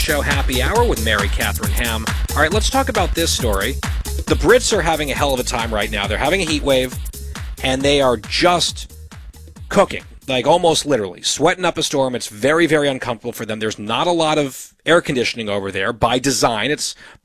Show Happy Hour with Mary Catherine Ham. All right, let's talk about this story. The Brits are having a hell of a time right now. They're having a heat wave, and they are just cooking, like almost literally, sweating up a storm. It's very, very uncomfortable for them. There's not a lot of air conditioning over there by design. It's